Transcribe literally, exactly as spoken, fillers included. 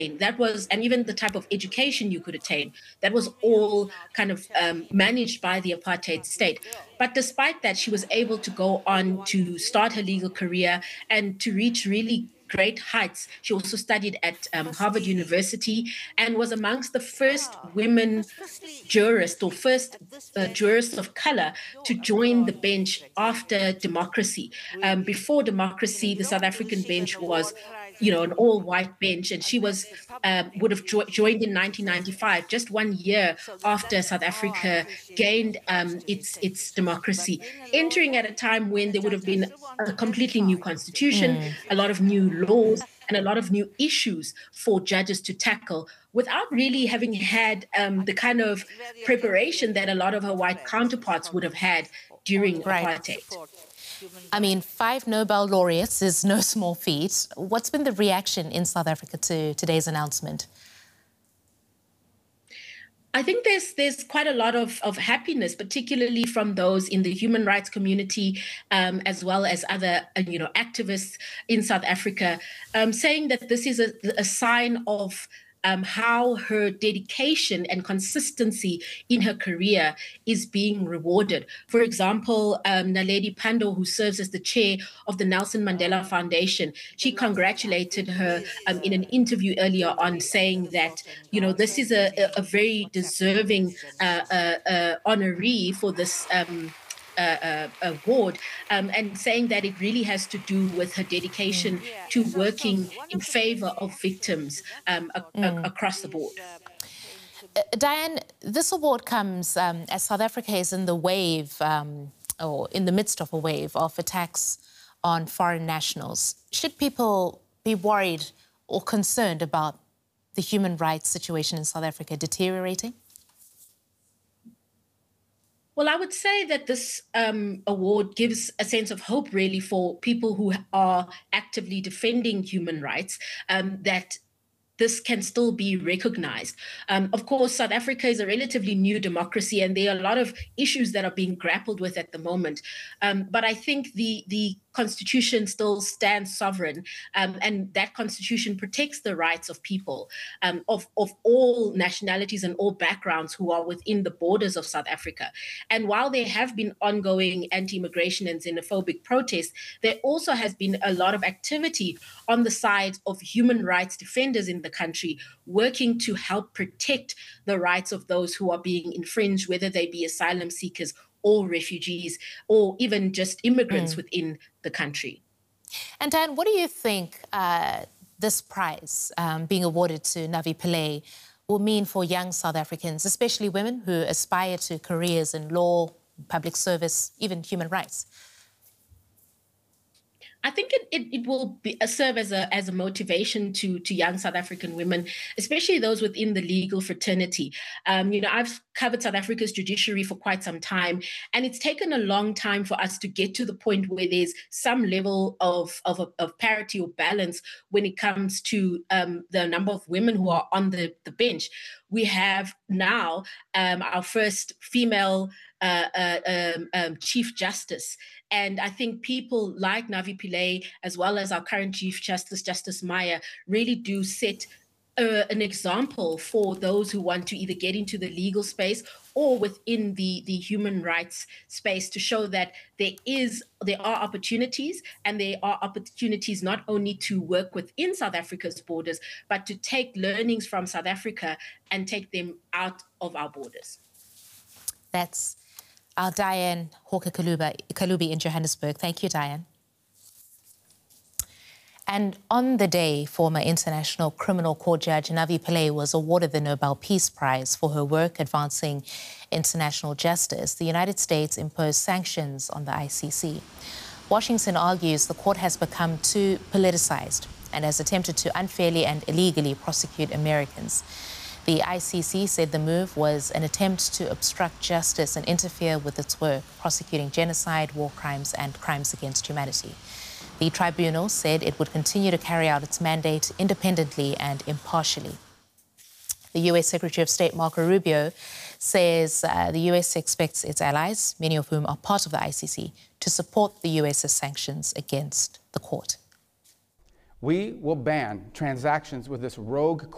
that was, and even the type of education you could attain, that was all kind of um, managed by the apartheid state. But despite that, she was able to go on to start her legal career and to reach really great heights. She also studied at um, Harvard University and was amongst the first women jurists or first uh, jurists of color to join the bench after democracy. Um, before democracy, the South African bench was, you know, an all-white bench, and she was uh, would have jo joined in nineteen ninety-five, just one year after South Africa gained um, its its democracy, entering at a time when there would have been a completely new constitution, mm. a lot of new laws, and a lot of new issues for judges to tackle, without really having had um, the kind of preparation that a lot of her white counterparts would have had during right. apartheid. I mean, five Nobel laureates is no small feat. What's been the reaction in South Africa to today's announcement? I think there's there's quite a lot of, of happiness, particularly from those in the human rights community, um, as well as other uh, you know activists in South Africa, um, saying that this is a, a sign of Um, how her dedication and consistency in her career is being rewarded. For example, um, Naledi Pandor, who serves as the chair of the Nelson Mandela Foundation, she congratulated her um, in an interview earlier on, saying that, you know, this is a, a very deserving uh, uh, uh, honoree for this um, Uh, uh, award, um, and saying that it really has to do with her dedication mm. to working in favor of victims um, a, mm. a, across the board. Uh, Diane, this award comes um, as South Africa is in the wave, um, or in the midst of a wave of attacks on foreign nationals. Should people be worried or concerned about the human rights situation in South Africa deteriorating? Well, I would say that this um, award gives a sense of hope, really, for people who are actively defending human rights, um, that this can still be recognized. Um, of course, South Africa is a relatively new democracy, and there are a lot of issues that are being grappled with at the moment. Um, but I think the, the Constitution still stands sovereign, um, and that Constitution protects the rights of people um, of, of all nationalities and all backgrounds who are within the borders of South Africa. And while there have been ongoing anti-immigration and xenophobic protests, there also has been a lot of activity on the side of human rights defenders in the country, working to help protect the rights of those who are being infringed, whether they be asylum seekers or refugees, or even just immigrants mm. within the country. And Dan, what do you think uh, this prize um, being awarded to Navi Pillay will mean for young South Africans, especially women who aspire to careers in law, public service, even human rights? I think it, it, it will be, uh, serve as a as a motivation to to young South African women, especially those within the legal fraternity. Um, you know, I've covered South Africa's judiciary for quite some time, and it's taken a long time for us to get to the point where there's some level of of, of parity or balance when it comes to um, the number of women who are on the, the bench. We have now um, our first female uh, uh, um, um, Chief Justice. And I think people like Navi Pillay, as well as our current Chief Justice, Justice Meyer, really do set uh, an example for those who want to either get into the legal space or within the, the human rights space, to show that there is there are opportunities, and there are opportunities not only to work within South Africa's borders, but to take learnings from South Africa and take them out of our borders. That's our Diane Hawker-Kalubi in Johannesburg. Thank you, Diane. And on the day, former International Criminal Court Judge Navi Pillay was awarded the Nobel Peace Prize for her work advancing international justice, the United States imposed sanctions on the I C C. Washington argues the court has become too politicized and has attempted to unfairly and illegally prosecute Americans. The I C C said the move was an attempt to obstruct justice and interfere with its work, prosecuting genocide, war crimes, and crimes against humanity. The tribunal said it would continue to carry out its mandate independently and impartially. The U S Secretary of State Marco Rubio says uh, the U S expects its allies, many of whom are part of the I C C, to support the U S's sanctions against the court. We will ban transactions with this rogue